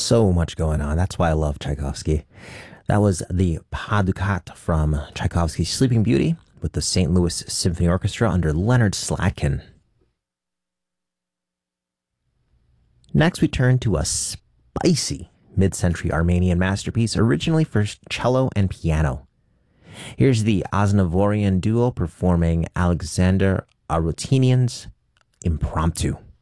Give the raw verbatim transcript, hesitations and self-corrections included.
so much going on. That's why I love Tchaikovsky. That was the Pas du Quatre from Tchaikovsky's Sleeping Beauty with the Saint Louis Symphony Orchestra under Leonard Slatkin. Next, we turn to a spicy mid-century Armenian masterpiece, originally for cello and piano. Here's the Aznavourian duo performing Alexander Arutinian's Impromptu.